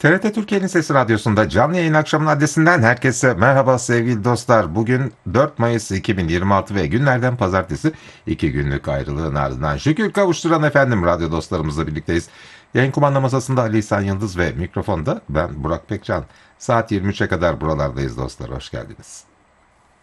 TRT Türkiye'nin Sesi Radyosu'nda canlı yayın akşamının adresinden herkese merhaba sevgili dostlar. Bugün 4 Mayıs 2026 ve günlerden pazartesi 2 günlük ayrılığın ardından şükür kavuşturan efendim radyo dostlarımızla birlikteyiz. Yayın kumanda masasında Ali İhsan Yıldız ve mikrofonda ben Burak Pekcan. Saat 23'e kadar buralardayız dostlar, hoş geldiniz.